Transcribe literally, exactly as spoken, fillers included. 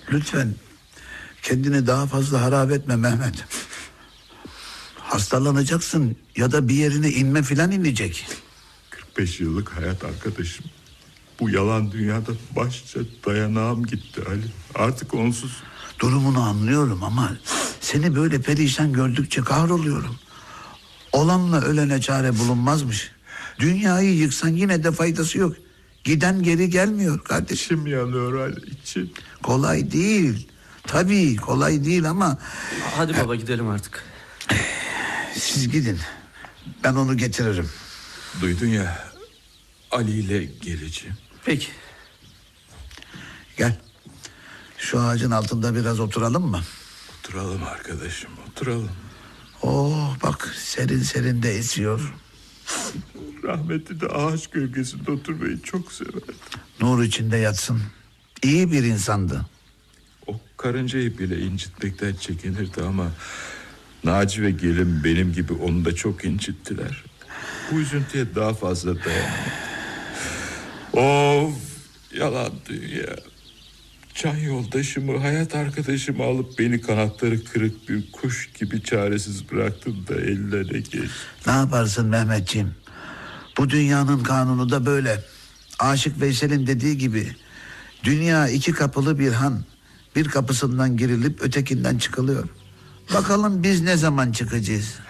Lütfen kendini daha fazla harap etme Mehmet. Hastalanacaksın ya da bir yerine inme filan inecek. kırk beş yıllık hayat arkadaşım. Bu yalan dünyada başça dayanağım gitti Ali. Artık onsuz. Durumunu anlıyorum ama seni böyle perişan gördükçe kahroluyorum. Olanla ölene çare bulunmazmış. Dünyayı yıksan yine de faydası yok. Giden geri gelmiyor kardeşim. İçim yanıyor Ali, içim. Kolay değil. Tabii kolay değil ama... Hadi baba gidelim artık. Siz gidin. Ben onu getiririm. Duydun ya, Ali ile geleceğim. Peki. Gel. Şu ağacın altında biraz oturalım mı? Oturalım arkadaşım, oturalım. Oh bak serin serin de esiyor. Rahmetli de ağaç gölgesinde oturmayı çok severdi. Nur içinde yatsın. İyi bir insandı. O karıncayı bile incitmekten çekinirdi ama Naci ve gelin benim gibi onu da çok incittiler. Bu üzüntüye daha fazla dayanamadı. Of, yalan dünya. Can yoldaşımı, hayat arkadaşımı alıp beni kanatları kırık bir kuş gibi çaresiz bıraktın da ellerine geç. Ne yaparsın Mehmetciğim? Bu dünyanın kanunu da böyle. Aşık Veysel'in dediği gibi dünya iki kapılı bir han. Bir kapısından girilip ötekinden çıkılıyor. Bakalım biz ne zaman çıkacağız?